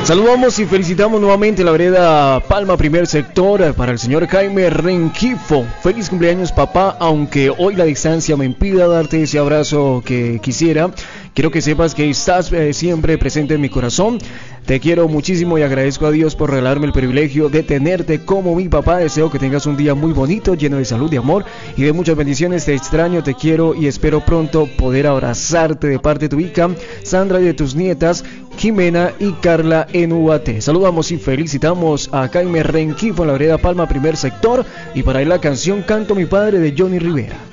Saludamos y felicitamos nuevamente la vereda Palma, primer sector, para el señor Jaime Renquifo. Feliz cumpleaños, papá, aunque hoy la distancia me impida darte ese abrazo que quisiera. Quiero que sepas que estás siempre presente en mi corazón. Te quiero muchísimo y agradezco a Dios por regalarme el privilegio de tenerte como mi papá. Deseo que tengas un día muy bonito, lleno de salud, de amor y de muchas bendiciones. Te extraño, te quiero y espero pronto poder abrazarte de parte de tu hija Sandra y de tus nietas Jimena y Carla en UAT. Saludamos y felicitamos a Jaime Renquifo en la vereda Palma, primer sector, y para él la canción Canto mi padre de Johnny Rivera.